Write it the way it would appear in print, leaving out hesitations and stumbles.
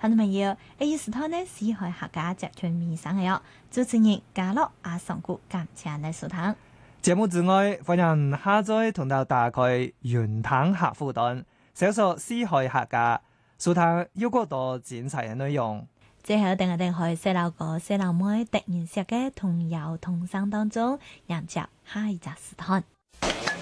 聽眾朋友，呢時段呢是海客家集團面上嘅主持人嘉樂阿上古感謝你收聽。 節目之外，歡迎下載同到打開雲談客戶端，搜索四海客家，收聽有更多精彩嘅內容。 最後，定去細路哥、細路妹突然識嘅童謠童聲當中，迎接下一集時段。